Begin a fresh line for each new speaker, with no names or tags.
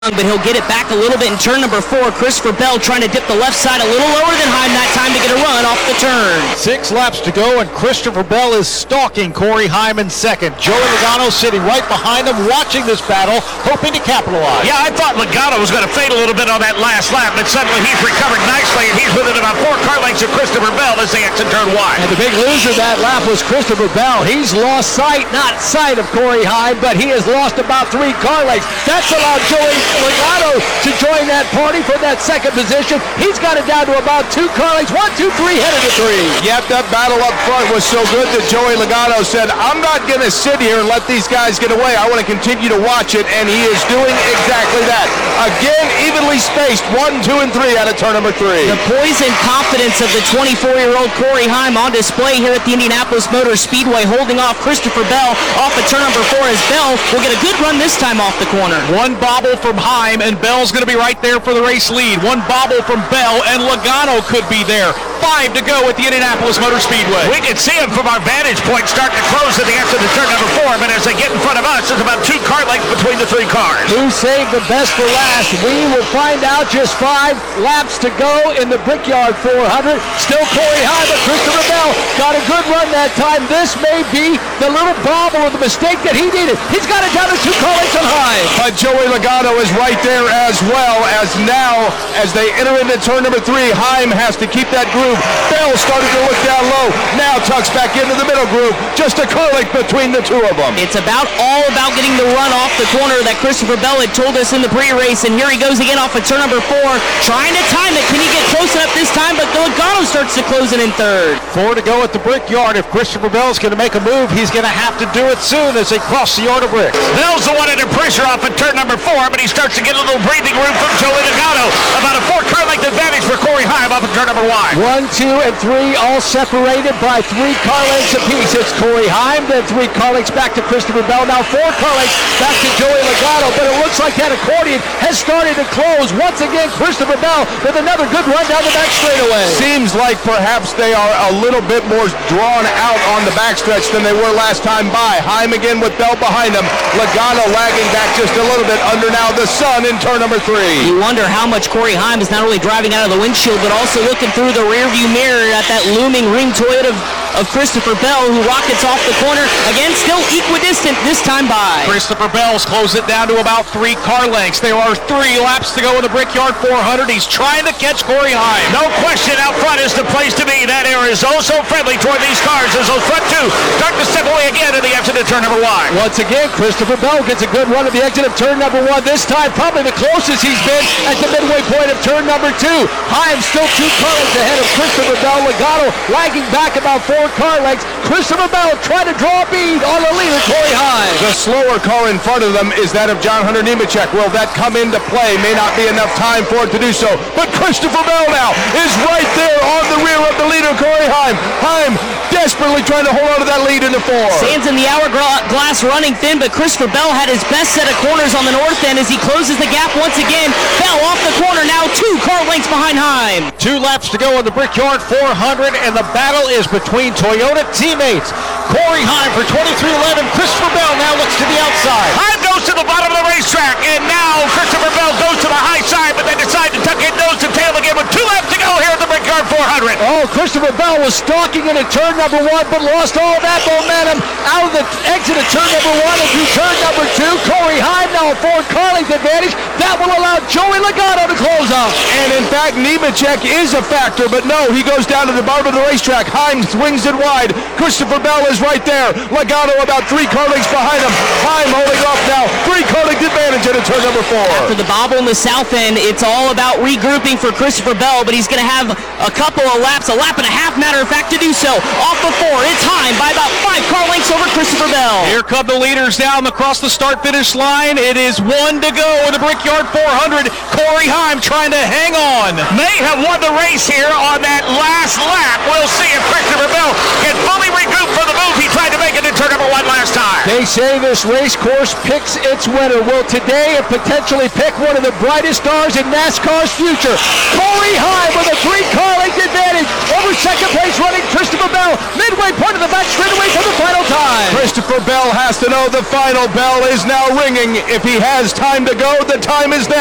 but he'll get it back a little bit in turn number 4. Christopher Bell trying to dip the left side a little lower than Heim that time to get a run off the turn.
6 laps to go, and Christopher Bell is stalking Corey Heim in second. Joey Logano sitting right behind him, watching this battle, hoping to capitalize.
Yeah, I thought Logano was going to fade a little bit on that last lap, but suddenly he's recovered nicely, and he's within about 4 car lengths of Christopher Bell as they exit turn wide.
And the big loser that lap was Christopher Bell. He's lost sight, not sight of Corey Heim, but he has lost about 3 car lengths. That's allowed Joey Logano to join that party for that second position. He's got it down to about 2 car lengths. 1, 2, 3, headed to 3.
Yep, that battle up front was so good that Joey Logano said, I'm not going to sit here and let these guys get away. I want to continue to watch it, and he is doing exactly that. Again, evenly spaced, 1, 2, and 3 out of turn number 3.
The poise and confidence of the 24-year-old Corey Heim on display here at the Indianapolis Motor Speedway, holding off Christopher Bell off of turn number 4 as Bell will get a good run this time off the corner.
1 bobble from Heim, and Bell's going to be right there for the race lead. 1 bobble from Bell, and Logano could be there. 5 to go at the Indianapolis Motor Speedway.
We can see him from our vantage point starting to close at the exit of turn number 4, but as they get in front of us, there's about 2 car lengths between the 3 cars.
Who saved the best for last? We will find out. Just 5 laps to go in the Brickyard 400. Still Corey Heim, but Christopher Bell got a good run that time. This may be the little bobble of the mistake that he needed. He's got it down to 2 car lengths on Heim.
But Joey Logano is right there as well, as now, as they enter into turn number 3, Heim has to keep that groove. Bell started to look down low. Now tucks back into the middle groove. Just a car length between the 2 of them.
It's all about getting the run off the corner that Christopher Bell had told us in the pre-race, and here he goes again off of turn number 4, trying to time it. Can he get close enough this time? But Logano starts to close it in third.
4 to go at the Brickyard. If Christopher Bell's going to make a move, he's going to have to do it soon as they cross the yard of bricks.
Bell's the one under pressure off at turn number 4, but he starts to get a little breathing room from Joey Logano. About a 4 car length advantage for Corey Heim off at turn number 1.
1, 2, and 3 all separated by 3 car lengths apiece. It's Corey Heim, then 3 car lengths back to Christopher Bell. Now 4 car lengths back to Joey Logano, but it looks like that accordion has started to close. Once again, Christopher Bell with another good run down the back straightaway.
Seems like perhaps they are a little bit more drawn out on the backstretch than they were last time by. Heim again with Bell behind him. Logano lagging back just a little bit under now the sun in turn number 3.
You wonder how much Corey Heim is not only driving out of the windshield, but also looking through the rearview mirror at that looming ring Toyota of Christopher Bell, who rockets off the corner. Again, still equidistant this time by.
Christopher Bell's closed it down to about 3 car lengths. There are 3 laps to go in the Brickyard 400. He's trying to catch Corey Heim.
No question, out front is the place to be. That air is also friendly toward these cars as those front 2 start to step away again at the exit of turn number 1.
Once again, Christopher Bell gets a good run at the exit of turn number 1. This time, probably the closest he's been at the midway point of turn number 2. Heim still 2 car lengths ahead of Christopher Bell. Logano lagging back about 4 car lengths. Christopher Bell trying to draw a bead on the leader, Corey Heim.
The slower car in front of them is that of John Hunter Nemechek. Will that come into play? May not be enough time for it to do so. But Christopher Bell now is right there on the rear of the leader, Corey Heim. Heim desperately trying to hold on to that lead in the 4.
Sands in the hourglass running thin, but Christopher Bell had his best set of corners on the north end as he closes the gap once again. Bell off the corner now, 2 car lengths behind Heim.
2 laps to go in the Brickyard 400, and the battle is between Toyota teammates. Corey Heim for 2311. Christopher Bell now looks to the outside.
Heim goes to the bottom of the racetrack, and now Christopher Bell goes to the high side, but they decide to tuck in nose to tail again with 2 laps to go here at the Brickyard 400.
Oh, Christopher Bell was stalking into turn number 1, but lost all that momentum out of the exit of turn number 1 into turn number 2. Corey Heim now a 4 car length advantage. That will allow Joey Logano to close up.
And in fact, Nemechek is a factor, but no, he goes down to the bottom of the racetrack. Heim swings it wide. Christopher Bell is right there. Logano about 3 car lengths behind him. Heim holding off now. 3 car length advantage into turn number 4.
After the bobble in the south end, it's all about regrouping for Christopher Bell, but he's going to have a couple of laps, a lap and a half, matter of fact, to do so. Off the 4, it's Heim by about 5 car lengths over Christopher Bell.
Here come the leaders down across the start-finish line. It is 1 to go in the Brickyard 400. Corey Heim trying to hang on.
May have won the race here on that last lap. We'll see if Christopher Bell can fully regroup for the move move. He tried to make it in turn number 1 last time.
They say this race course picks its winner. Will today it potentially pick one of the brightest stars in NASCAR's future? Corey Heim with a 3-car length advantage over second place running Christopher Bell. Midway point of the back straightaway for the final time.
Christopher Bell has to know the final bell is now ringing. If he has time to go, the time is now.